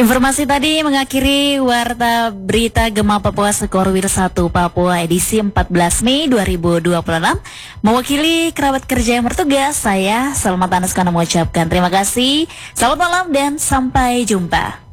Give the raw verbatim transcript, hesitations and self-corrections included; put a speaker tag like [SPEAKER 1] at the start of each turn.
[SPEAKER 1] Informasi tadi mengakhiri Warta Berita Gema Papua Sekorwil satu Papua edisi empat belas Mei dua ribu dua puluh enam. Mewakili kerabat kerja yang bertugas, saya Salma Tanuskana mengucapkan terima kasih. Selamat malam dan sampai jumpa.